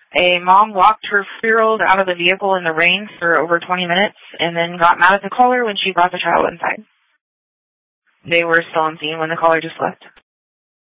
A mom walked her 4-year-old out of the vehicle in the rain for over 20 minutes and then got mad at the caller when she brought the child inside. They were still on scene when the caller just left.